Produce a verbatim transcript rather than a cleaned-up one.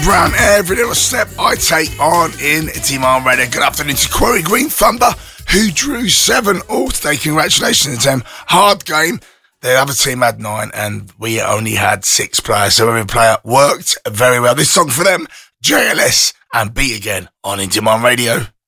Brown, every little step I take on in Demand Radio. Good afternoon to Quarry Green Thunder, who drew seven all today. Congratulations to them. Hard game. The other team had nine, and we only had six players, so every player worked very well. This song for them, J L S and Beat Again on In Demand Radio.